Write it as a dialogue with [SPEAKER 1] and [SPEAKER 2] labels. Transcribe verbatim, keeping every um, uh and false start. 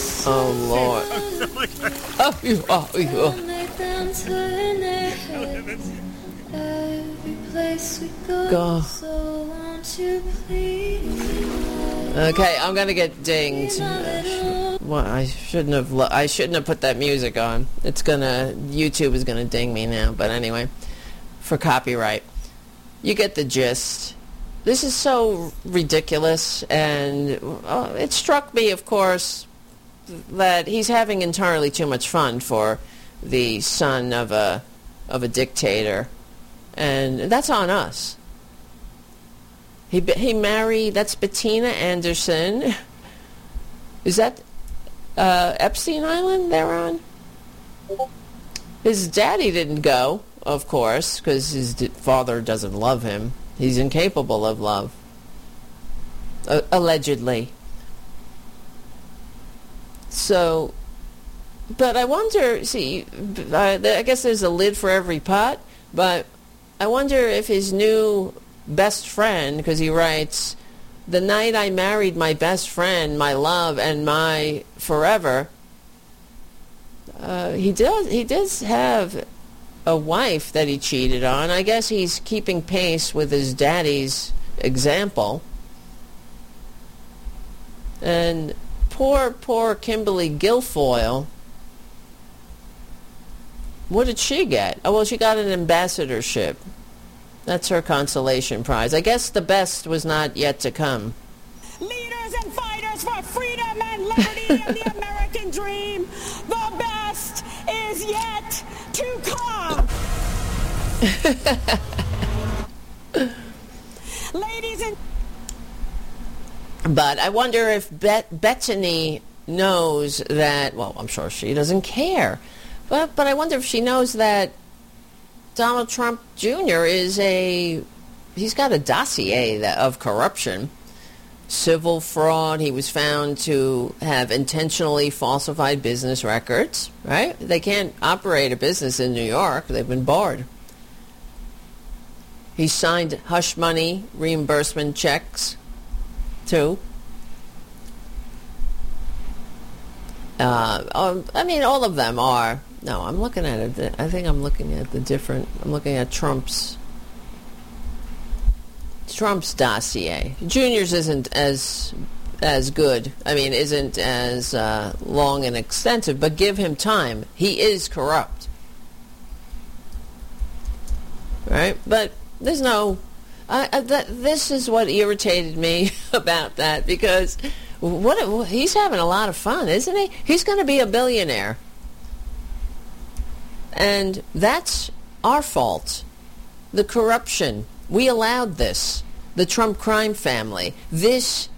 [SPEAKER 1] Oh, Lord. Oh, you, oh, you. Oh. Go. Okay, I'm gonna get dinged. Well, I shouldn't have. Lo- I shouldn't have put that music on. It's gonna. YouTube is gonna ding me now. But anyway, for copyright, you get the gist. This is so ridiculous, and uh, it struck me, of course, that he's having entirely too much fun for the son of a of a dictator, and that's on us. He he married, that's Bettina Anderson. Is that uh, Epstein Island they're on? His daddy didn't go, of course, because his d- father doesn't love him. He's incapable of love. Uh, allegedly. So, but I wonder, see, I, I guess there's a lid for every pot, but I wonder if his new best friend, because he writes, the night I married my best friend, my love, and my forever, uh, he does, he does have a wife that he cheated on. I guess he's keeping pace with his daddy's example. And poor, poor Kimberly Guilfoyle, what did she get? Oh, well, she got an ambassadorship. That's her consolation prize. I guess the best was not yet to come.
[SPEAKER 2] Leaders and fighters for freedom and liberty and the American dream, the best is yet to come. Ladies and...
[SPEAKER 1] But I wonder if Bet- Bettany knows that, well, I'm sure she doesn't care, but, but I wonder if she knows that Donald Trump Junior is a, he's got a dossier that, of corruption, civil fraud. He was found to have intentionally falsified business records, right? They can't operate a business in New York. They've been barred. He signed hush money reimbursement checks, too. Uh, um, I mean, all of them are. No, I'm looking at it. I think I'm looking at the different. I'm looking at Trump's Trump's dossier. Junior's isn't as as good. I mean, isn't as uh, long and extensive. But give him time. He is corrupt, right? But there's no. I, I, that, this is what irritated me about that, because what he's having a lot of fun, isn't he? He's going to be a billionaire. And that's our fault. The corruption. We allowed this. The Trump crime family. This